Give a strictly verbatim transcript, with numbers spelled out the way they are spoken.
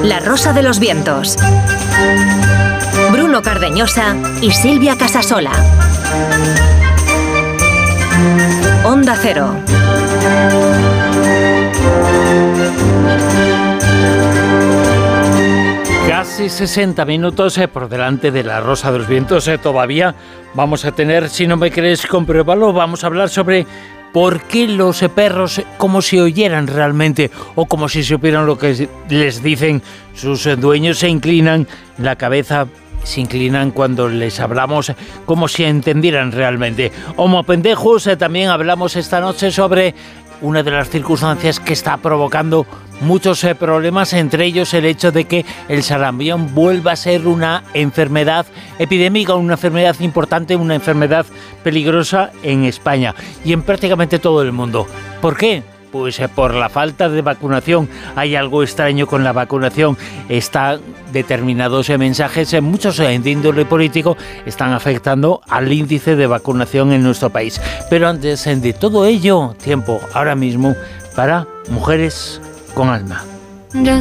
La Rosa de los Vientos. Bruno Cardeñosa y Silvia Casasola. Onda Cero. Casi sesenta minutos eh, por delante de La Rosa de los Vientos. Eh, todavía vamos a tener, si no me crees, compruébalo, vamos a hablar sobre por qué los eh, perros, como si oyeran realmente o como si supieran lo que les dicen sus eh, dueños, se inclinan la cabeza, se inclinan cuando les hablamos como si entendieran realmente. Homo pendejos, eh, también hablamos esta noche sobre una de las circunstancias que está provocando muchos eh, problemas, entre ellos el hecho de que el sarampión vuelva a ser una enfermedad epidémica, una enfermedad importante, una enfermedad peligrosa en España y en prácticamente todo el mundo. ¿Por qué? Pues eh, por la falta de vacunación. Hay algo extraño con la vacunación. Está determinados eh, mensajes, eh, muchos eh, de índole político, están afectando al índice de vacunación en nuestro país. Pero antes eh, de todo ello, tiempo ahora mismo para Mujeres con Alma. Yo